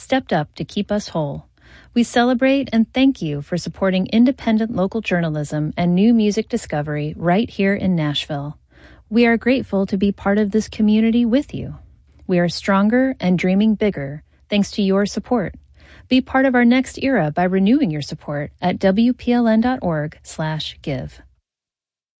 stepped up to keep us whole. We celebrate and thank you for supporting independent local journalism and new music discovery right here in Nashville. We are grateful to be part of this community with you. We are stronger and dreaming bigger thanks to your support. Be part of our next era by renewing your support at WPLN.org/give.